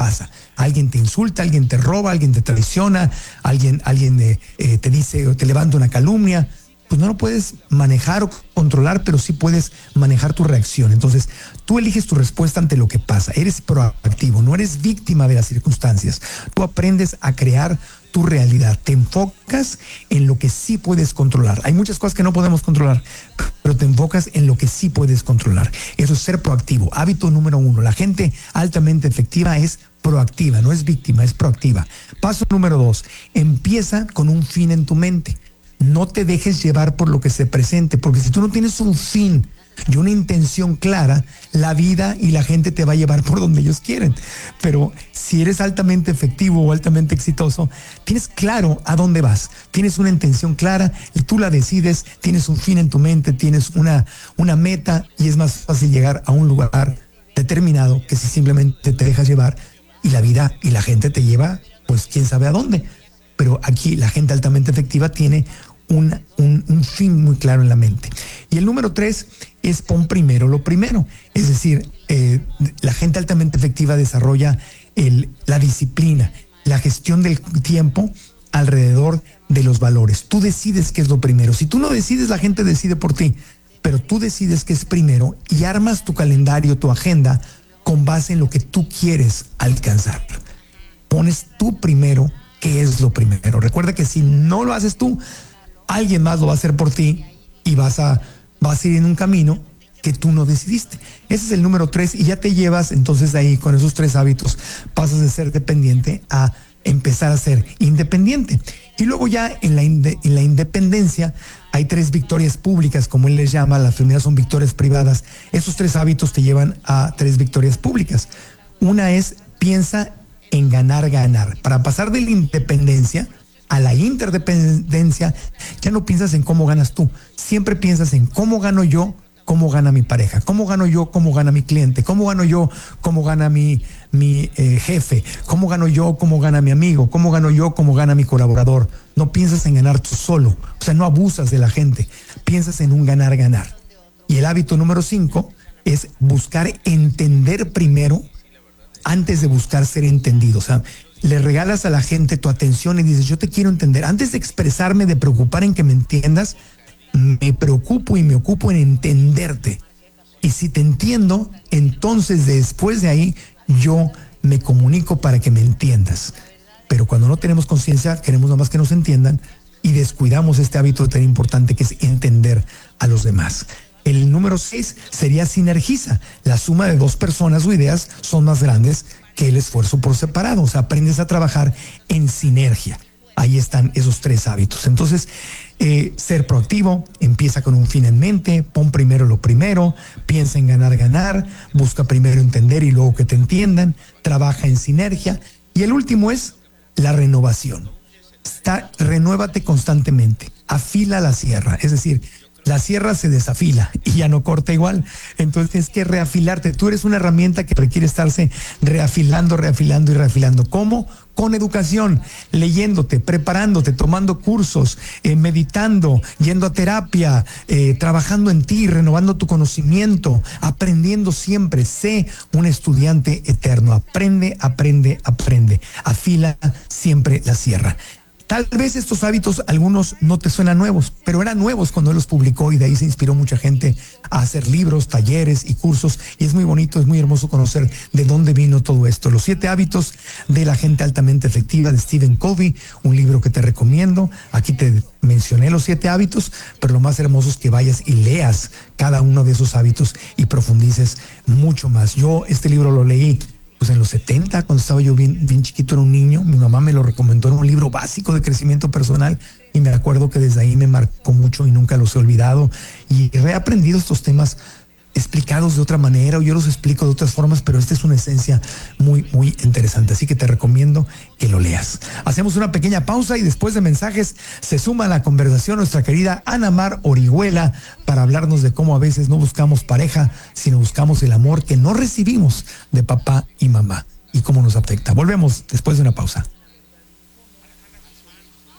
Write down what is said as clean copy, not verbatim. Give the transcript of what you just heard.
pasa. Alguien te insulta, alguien te roba, alguien te traiciona, alguien te dice o te levanta una calumnia. Pues no lo puedes manejar o controlar, pero sí puedes manejar tu reacción. Entonces, tú eliges tu respuesta ante lo que pasa. Eres proactivo, no eres víctima de las circunstancias. Tú aprendes a crear tu realidad. Te enfocas en lo que sí puedes controlar. Hay muchas cosas que no podemos controlar, pero te enfocas en lo que sí puedes controlar. Eso es ser proactivo. Hábito número 1. La gente altamente efectiva es proactiva, no es víctima, es proactiva. Paso número 2. Empieza con un fin en tu mente. No te dejes llevar por lo que se presente, porque si tú no tienes un fin y una intención clara, la vida y la gente te va a llevar por donde ellos quieren. Pero si eres altamente efectivo o altamente exitoso, tienes claro a dónde vas, tienes una intención clara y tú la decides, tienes un fin en tu mente, tienes una meta y es más fácil llegar a un lugar determinado que si simplemente te dejas llevar y la vida y la gente te lleva, pues quién sabe a dónde. Pero aquí la gente altamente efectiva tiene un fin muy claro en la mente. Y el número 3 es pon primero lo primero. Es decir, la gente altamente efectiva desarrolla la disciplina, la gestión del tiempo alrededor de los valores. Tú decides qué es lo primero. Si tú no decides, la gente decide por ti, pero tú decides qué es primero y armas tu calendario, tu agenda con base en lo que tú quieres alcanzar. Pones tú primero qué es lo primero. Recuerda que si no lo haces tú, alguien más lo va a hacer por ti y vas a ir en un camino que tú no decidiste. Ese es el número 3 y ya te llevas entonces ahí con esos 3 hábitos, pasas de ser dependiente a empezar a ser independiente. Y luego ya en la independencia hay 3 victorias públicas, como él les llama, las primeras son victorias privadas. Esos 3 hábitos te llevan a 3 victorias públicas. Una es piensa en ganar. Para pasar de la independencia a la interdependencia, ya no piensas en cómo ganas tú, siempre piensas en cómo gano yo, cómo gana mi pareja, cómo gano yo, cómo gana mi cliente, cómo gano yo, cómo gana mi jefe, cómo gano yo, cómo gana mi amigo, cómo gano yo, cómo gana mi colaborador. No piensas en ganar tú solo, o sea, no abusas de la gente, piensas en un ganar. Y el hábito número 5 es buscar entender primero antes de buscar ser entendido. O sea, le regalas a la gente tu atención y dices, yo te quiero entender. Antes de expresarme, de preocupar en que me entiendas, me preocupo y me ocupo en entenderte. Y si te entiendo, entonces después de ahí yo me comunico para que me entiendas. Pero cuando no tenemos conciencia, queremos nada más que nos entiendan y descuidamos este hábito tan importante que es entender a los demás. El número 6 sería sinergiza. La suma de 2 personas o ideas son más grandes que el esfuerzo por separado. O sea, aprendes a trabajar en sinergia. Ahí están esos 3 hábitos. Entonces, ser proactivo, empieza con un fin en mente, pon primero lo primero, piensa en ganar, busca primero entender y luego que te entiendan, trabaja en sinergia. Y el último es la renovación. Renuévate constantemente, afila la sierra, es decir, la sierra se desafila y ya no corta igual. Entonces tienes que reafilarte. Tú eres una herramienta que requiere estarse reafilando. ¿Cómo? Con educación, leyéndote, preparándote, tomando cursos, meditando, yendo a terapia, trabajando en ti, renovando tu conocimiento, aprendiendo siempre. Sé un estudiante eterno. Aprende. Afila siempre la sierra. Tal vez estos hábitos, algunos no te suenan nuevos, pero eran nuevos cuando él los publicó y de ahí se inspiró mucha gente a hacer libros, talleres y cursos. Y es muy bonito, es muy hermoso conocer de dónde vino todo esto. Los 7 hábitos de la gente altamente efectiva de Stephen Covey, un libro que te recomiendo. Aquí te mencioné los 7 hábitos, pero lo más hermoso es que vayas y leas cada uno de esos hábitos y profundices mucho más. Yo este libro lo leí pues en los 70, cuando estaba yo bien chiquito, era un niño. Mi mamá me lo recomendó, era un libro básico de crecimiento personal y me acuerdo que desde ahí me marcó mucho y nunca los he olvidado y he reaprendido estos temas explicados de otra manera, o yo los explico de otras formas, pero esta es una esencia muy interesante, así que te recomiendo que lo leas. Hacemos una pequeña pausa y después de mensajes se suma a la conversación nuestra querida Ana Mar Orihuela para hablarnos de cómo a veces no buscamos pareja, sino buscamos el amor que no recibimos de papá y mamá y cómo nos afecta. Volvemos después de una pausa.